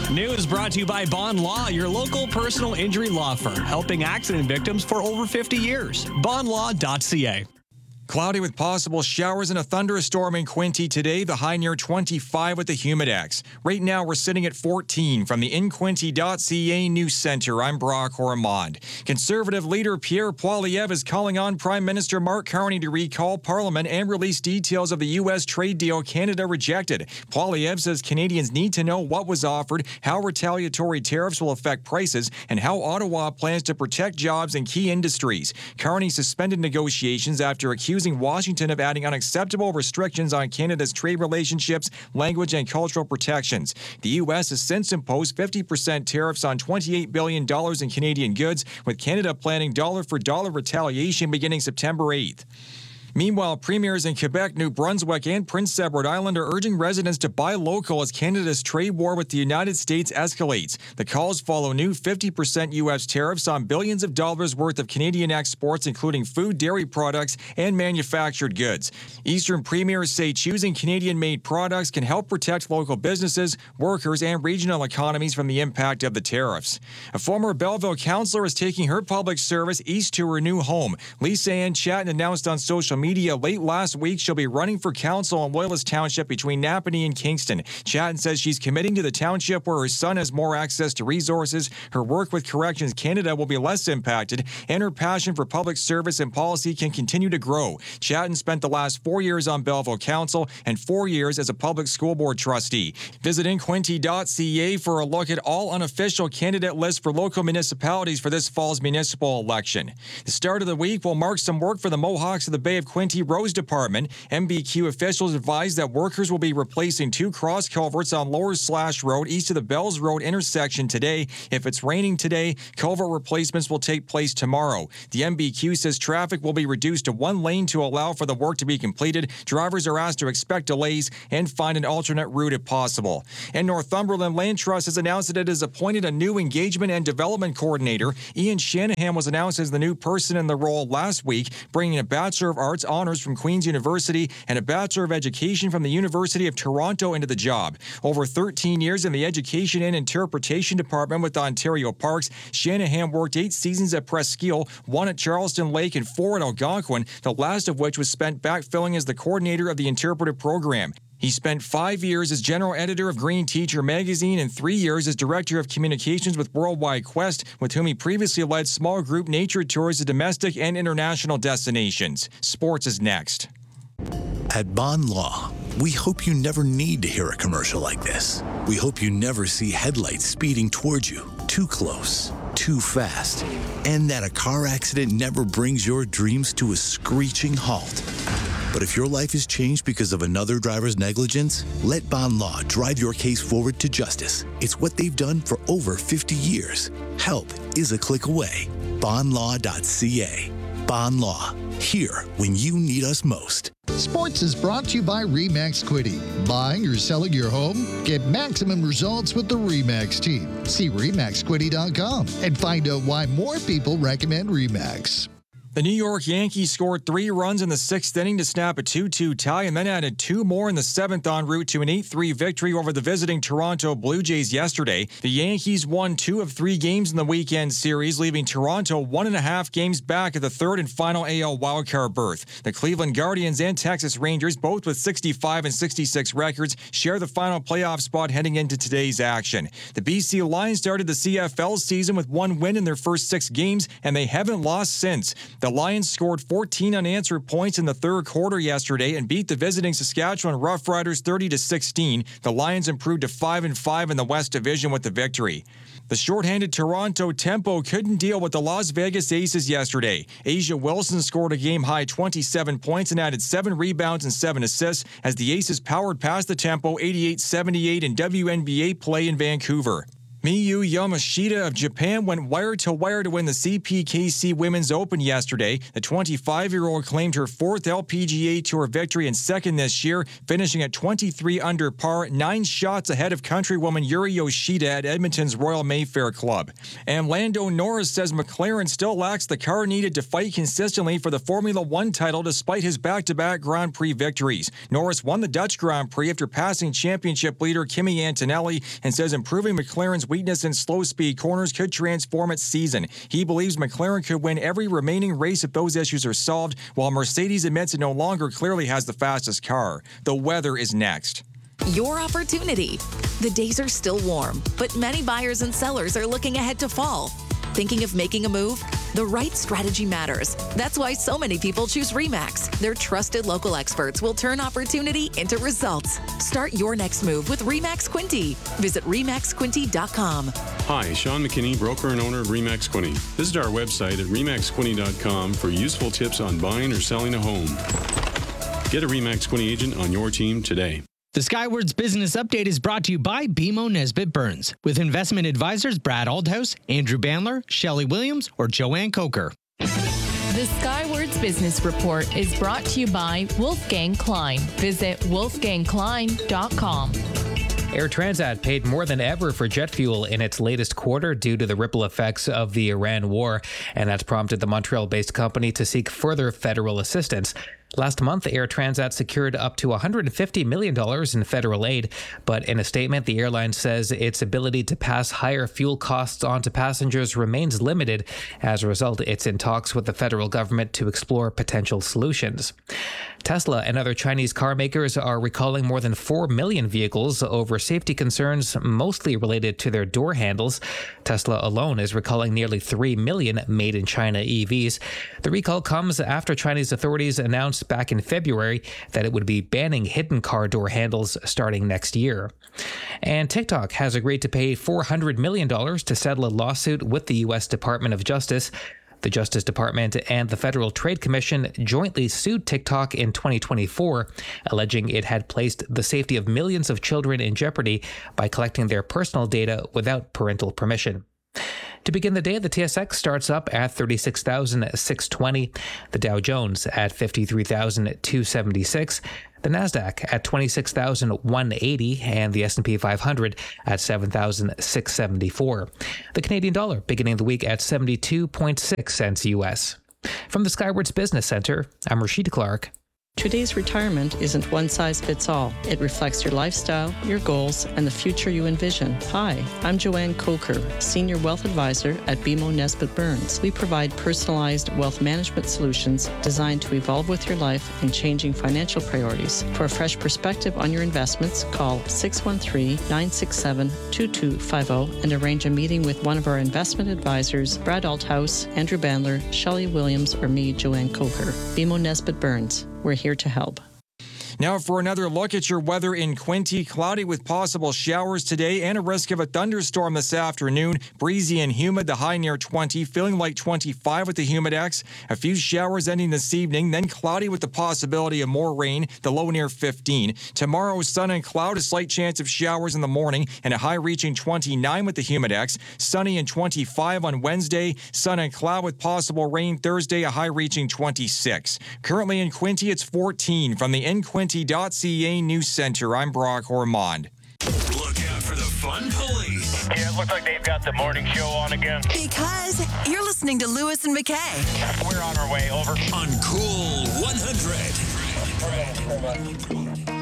News brought to you by Bond Law, your local personal injury law firm, helping accident victims for over 50 years. Bondlaw.ca. Cloudy with possible showers and a thunderstorm in Quinte today. The high near 25 with the humidex. Right now, we're sitting at 14. From the InQuinte.ca News Center, I'm Brock Ormond. Conservative leader Pierre Poilievre is calling on Prime Minister Mark Carney to recall Parliament and release details of the U.S. trade deal Canada rejected. Poilievre says Canadians need to know what was offered, how retaliatory tariffs will affect prices, and how Ottawa plans to protect jobs in key industries. Carney suspended negotiations after accusing Washington of adding unacceptable restrictions on Canada's trade relationships, language, and cultural protections. The U.S. has since imposed 50% tariffs on $28 billion in Canadian goods, with Canada planning dollar-for-dollar retaliation beginning September 8th. Meanwhile, premiers in Quebec, New Brunswick, and Prince Edward Island are urging residents to buy local as Canada's trade war with the United States escalates. The calls follow new 50% U.S. tariffs on billions of dollars worth of Canadian exports, including food, dairy products, and manufactured goods. Eastern premiers say choosing Canadian-made products can help protect local businesses, workers, and regional economies from the impact of the tariffs. A former Belleville councillor is taking her public service east to her new home. Lisa Ann Chatton announced on social media late last week she'll be running for council in Loyalist Township between Napanee and Kingston. Chatton says she's committing to the township where her son has more access to resources, her work with Corrections Canada will be less impacted, and her passion for public service and policy can continue to grow. Chatton spent the last 4 years on Belleville Council and 4 years as a public school board trustee. Visit InQuinte.ca for a look at all unofficial candidate lists for local municipalities for this fall's municipal election. The start of the week will mark some work for the Mohawks of the Bay of Quinte Roads Department. MBQ officials advised that workers will be replacing 2 cross culverts on Lower Slash Road east of the Bells Road intersection today. If it's raining today, culvert replacements will take place tomorrow. The MBQ says traffic will be reduced to 1 lane to allow for the work to be completed. Drivers are asked to expect delays and find an alternate route if possible. And Northumberland Land Trust has announced that it has appointed a new engagement and development coordinator. Ian Shanahan was announced as the new person in the role last week, bringing a Bachelor of Arts honors from Queen's University and a Bachelor of Education from the University of Toronto into the job. Over 13 years in the Education and Interpretation Department with Ontario Parks, Shanahan worked 8 seasons at Presqu'île, 1 at Charleston Lake, and 4 at Algonquin, the last of which was spent backfilling as the coordinator of the interpretive program. He spent 5 years as general editor of Green Teacher magazine and 3 years as director of communications with Worldwide Quest, with whom he previously led small group nature tours to domestic and international destinations. Sports is next. At Bond Law, we hope you never need to hear a commercial like this. We hope you never see headlights speeding towards you, too close, too fast, and that a car accident never brings your dreams to a screeching halt. But if your life is changed because of another driver's negligence, let Bond Law drive your case forward to justice. It's what they've done for over 50 years. Help is a click away. Bondlaw.ca. Bond Law. Here when you need us most. Sports is brought to you by RE/MAX Quinte. Buying or selling your home? Get maximum results with the RE/MAX team. See REMAXQuinte.com and find out why more people recommend RE/MAX. The New York Yankees scored 3 runs in the 6th inning to snap a 2-2 tie and then added 2 more in the 7th en route to an 8-3 victory over the visiting Toronto Blue Jays yesterday. The Yankees won 2 of 3 games in the weekend series, leaving Toronto 1.5 games back at the 3rd and final AL wildcard berth. The Cleveland Guardians and Texas Rangers, both with 65 and 66 records, share the final playoff spot heading into today's action. The BC Lions started the CFL season with 1 win in their first 6 games, and they haven't lost since. The Lions scored 14 unanswered points in the 3rd quarter yesterday and beat the visiting Saskatchewan Roughriders 30-16. The Lions improved to 5-5 in the West Division with the victory. The shorthanded Toronto Tempo couldn't deal with the Las Vegas Aces yesterday. Asia Wilson scored a game-high 27 points and added 7 rebounds and 7 assists as the Aces powered past the Tempo 88-78 in WNBA play in Vancouver. Miyu Yamashita of Japan went wire-to-wire to win the CPKC Women's Open yesterday. The 25-year-old claimed her fourth LPGA Tour victory and second this year, finishing at 23 under par, 9 shots ahead of countrywoman Yuri Yoshida at Edmonton's Royal Mayfair Club. And Lando Norris says McLaren still lacks the car needed to fight consistently for the Formula One title despite his back-to-back Grand Prix victories. Norris won the Dutch Grand Prix after passing championship leader Kimi Antonelli and says improving McLaren's weakness in slow-speed corners could transform its season. He believes McLaren could win every remaining race if those issues are solved, while Mercedes admits it no longer clearly has the fastest car. The weather is next. Your opportunity. The days are still warm, but many buyers and sellers are looking ahead to fall. Thinking of making a move? The right strategy matters. That's why so many people choose RE/MAX. Their trusted local experts will turn opportunity into results. Start your next move with RE/MAX Quinte. Visit REMAXQuinte.com. Hi, Sean McKinney, broker and owner of RE/MAX Quinte. Visit our website at REMAXQuinte.com for useful tips on buying or selling a home. Get a RE/MAX Quinte agent on your team today. The Skywards Business Update is brought to you by BMO Nesbitt Burns, with investment advisors Brad Althouse, Andrew Bandler, Shelley Williams, or Joanne Coker. The Skywards Business Report is brought to you by Wolfgang Klein. Visit wolfgangklein.com. Air Transat paid more than ever for jet fuel in its latest quarter due to the ripple effects of the Iran war, and that's prompted the Montreal-based company to seek further federal assistance. Last month, Air Transat secured up to $150 million in federal aid, but in a statement, the airline says its ability to pass higher fuel costs on to passengers remains limited. As a result, it's in talks with the federal government to explore potential solutions. Tesla and other Chinese car makers are recalling more than 4 million vehicles over safety concerns, mostly related to their door handles. Tesla alone is recalling nearly 3 million made-in-China EVs. The recall comes after Chinese authorities announced back in February that it would be banning hidden car door handles starting next year. And TikTok has agreed to pay $400 million to settle a lawsuit with the U.S. Department of Justice. The Justice Department and the Federal Trade Commission jointly sued TikTok in 2024, alleging it had placed the safety of millions of children in jeopardy by collecting their personal data without parental permission. To begin the day, the TSX starts up at 36,620, the Dow Jones at 53,276, the Nasdaq at 26,180, and the S&P 500 at 7,674. The Canadian dollar beginning the week at 72.6 cents US. From the Skywards Business Center, I'm Rashida Clark. Today's retirement isn't one size fits all. It reflects your lifestyle, your goals, and the future you envision. Hi, I'm Joanne Coker, Senior Wealth Advisor at BMO Nesbitt Burns. We provide personalized wealth management solutions designed to evolve with your life and changing financial priorities. For a fresh perspective on your investments, call 613-967-2250 and arrange a meeting with one of our investment advisors, Brad Althouse, Andrew Bandler, Shelley Williams, or me, Joanne Coker. BMO Nesbitt Burns. We're here to help. Now for another look at your weather in Quinte. Cloudy with possible showers today and a risk of a thunderstorm this afternoon. Breezy and humid, the high near 20, feeling like 25 with the Humidex. A few showers ending this evening, then cloudy with the possibility of more rain, the low near 15. Tomorrow, sun and cloud, a slight chance of showers in the morning, and a high reaching 29 with the Humidex. Sunny and 25 on Wednesday, sun and cloud with possible rain Thursday, a high reaching 26. Currently in Quinte, it's 14. From the InQuinte.ca News Center, I'm Brock Ormond. Look out for the fun police. Yeah, it looks like they've got the morning show on again. Because you're listening to Lewis and McKay. We're on our way, over. On Cool 100.